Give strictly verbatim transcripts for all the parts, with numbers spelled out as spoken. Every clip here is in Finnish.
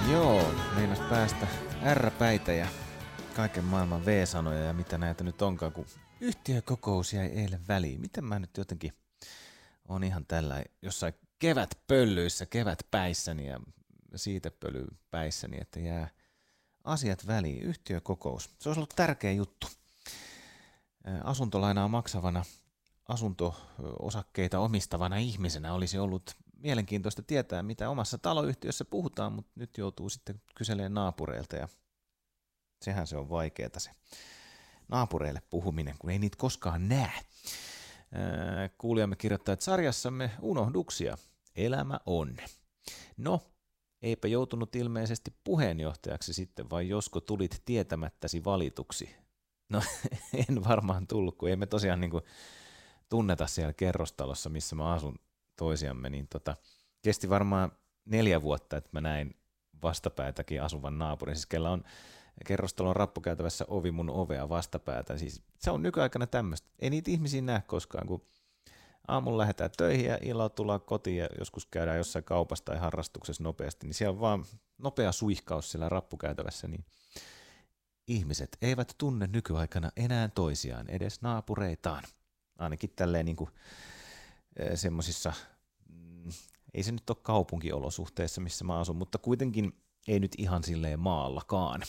Joo, meinas päästä R-päitä ja kaiken maailman V-sanoja ja mitä näitä nyt onkaan, kun yhtiökokous jäi eilen väliin. Miten mä nyt jotenkin on ihan tällä jossain kevätpöllyissä, kevätpäissäni ja siitepölypäissäni, että jää asiat väliin. Yhtiökokous, se olisi ollut tärkeä juttu. Asuntolainaa maksavana, asunto-osakkeita omistavana ihmisenä olisi ollut mielenkiintoista tietää, mitä omassa taloyhtiössä puhutaan, mutta nyt joutuu sitten kyselemään naapureilta ja sehän se on vaikeeta se naapureille puhuminen, kun ei niitä koskaan näe. Kuulijamme kirjoittaa, että sarjassamme unohduksia. Elämä on. No, eipä joutunut ilmeisesti puheenjohtajaksi sitten, vai josko tulit tietämättäsi valituksi? No, en varmaan tullut, kun ei me tosiaan niin kuin tunneta siellä kerrostalossa, missä mä asun toisiamme, niin tota, kesti varmaan neljä vuotta, että mä näin vastapäätäkin asuvan naapurin, siis kellä on kerrostalon rappukäytävässä ovi mun ovea vastapäätä. Siis se on nykyaikana tämmöistä. Ei niitä ihmisiä näe koskaan, kun aamulla lähdetään töihin ja illalla tullaan kotiin ja joskus käydään jossain kaupassa tai harrastuksessa nopeasti, niin siellä on vaan nopea suihkaus siellä rappukäytävässä, niin ihmiset eivät tunne nykyaikana enää toisiaan, edes naapureitaan. Ainakin tälleen niin kuin semmoisissa, ei se nyt ole kaupunkiolosuhteissa, missä mä asun, mutta kuitenkin ei nyt ihan silleen maallakaan.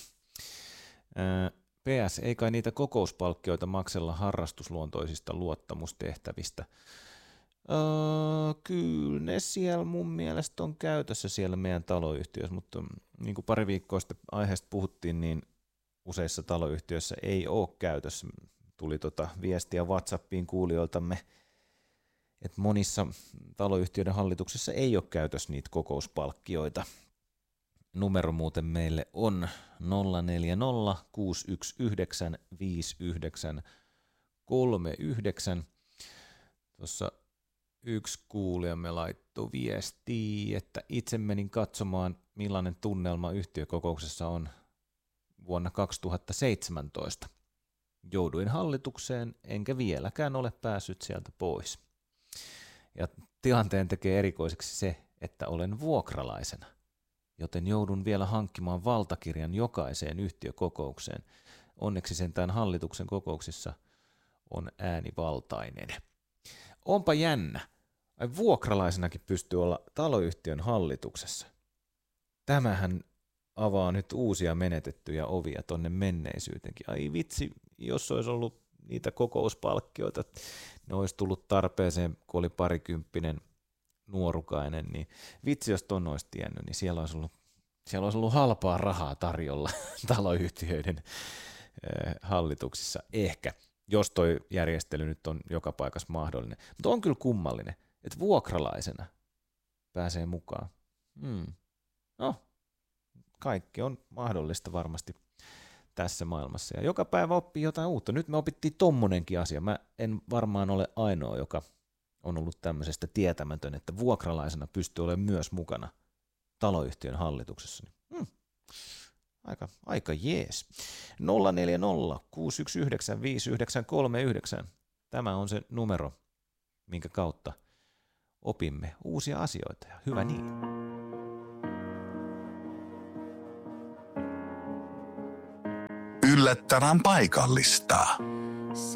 P S, ei kai niitä kokouspalkkioita maksella harrastusluontoisista luottamustehtävistä. Öö, kyllä ne siellä mun mielestä on käytössä siellä meidän taloyhtiössä, mutta niin kuin pari viikkoa sitten aiheesta puhuttiin, niin useissa taloyhtiöissä ei ole käytössä. Tuli tota viestiä WhatsAppiin kuulijoiltamme, että monissa taloyhtiöiden hallituksissa ei ole käytössä niitä kokouspalkkioita. Numero muuten meille on nolla neljä nolla kuusi yksi yhdeksän viisi yhdeksän kolme yhdeksän. Tuossa yksi kuulijamme laittoi viestiä, että itse menin katsomaan, millainen tunnelma yhtiökokouksessa on vuonna kaksituhattaseitsemäntoista. Jouduin hallitukseen, enkä vieläkään ole päässyt sieltä pois. Ja tilanteen tekee erikoiseksi se, että olen vuokralaisena, joten joudun vielä hankkimaan valtakirjan jokaiseen yhtiökokoukseen. Onneksi sentään hallituksen kokouksissa on äänivaltainen. Onpa jännä. Ai vuokralaisenakin pystyy olla taloyhtiön hallituksessa. Tämähän avaa nyt uusia menetettyjä ovia tonne menneisyytenkin. Ai vitsi, jos olisi ollut niitä kokouspalkkioita, ne olisi tullut tarpeeseen, kun oli parikymppinen nuorukainen, niin vitsi, jos ton olisi tiennyt, niin siellä olisi ollut, siellä olisi ollut halpaa rahaa tarjolla taloyhtiöiden eh, hallituksissa. Ehkä, jos toi järjestely nyt on joka paikassa mahdollinen. Mutta on kyllä kummallinen, että vuokralaisena pääsee mukaan. Hmm. No, kaikki on mahdollista varmasti tässä maailmassa. Ja joka päivä oppii jotain uutta. Nyt me opittiin tommonenkin asia. Mä en varmaan ole ainoa, joka on ollut tämmöisestä tietämätön, että vuokralaisena pystyy olemaan myös mukana taloyhtiön hallituksessa. Hmm. Aika, aika jees. nolla neljä nolla kuusi yksi yhdeksän viisi yhdeksän kolme yhdeksän. Tämä on se numero, minkä kautta opimme uusia asioita. Ja hyvä niin. Yllättävän paikallista.